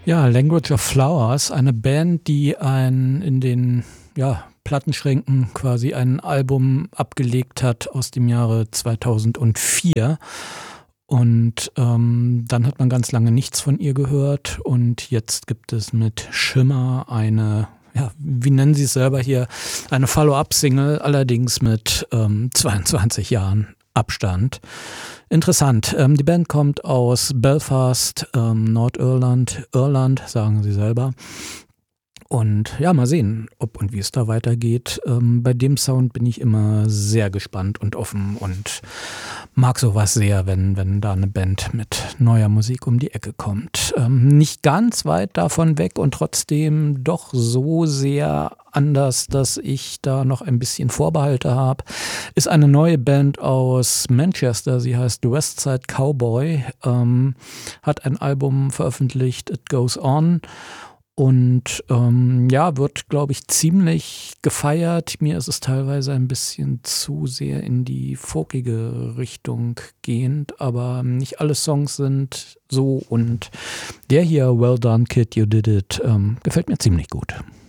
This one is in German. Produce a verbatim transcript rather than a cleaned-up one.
Ja, Language of Flowers, eine Band, die ein in den ja, Plattenschränken quasi ein Album abgelegt hat aus dem Jahre zweitausendvier. Und ähm, dann hat man ganz lange nichts von ihr gehört. Und jetzt gibt es mit Shimmer eine, ja, wie nennen Sie es selber hier, eine Follow-up-Single, allerdings mit ähm, zweiundzwanzig Jahren Abstand. Interessant. Ähm, die Band kommt aus Belfast, ähm, Nordirland, Irland, sagen sie selber. Und ja, mal sehen, ob und wie es da weitergeht. Ähm, bei dem Sound bin ich immer sehr gespannt und offen und mag sowas sehr, wenn, wenn da eine Band mit neuer Musik um die Ecke kommt. Ähm, nicht ganz weit davon weg und trotzdem doch so sehr anders, dass ich da noch ein bisschen Vorbehalte habe, ist eine neue Band aus Manchester. Sie heißt The Westside Cowboy, ähm, hat ein Album veröffentlicht, It Goes On. Und ähm, ja, wird, glaube ich, ziemlich gefeiert. Mir ist es teilweise ein bisschen zu sehr in die folkige Richtung gehend, aber nicht alle Songs sind so. Und der hier, Well Done Kid, You Did It, ähm, gefällt mir ziemlich gut.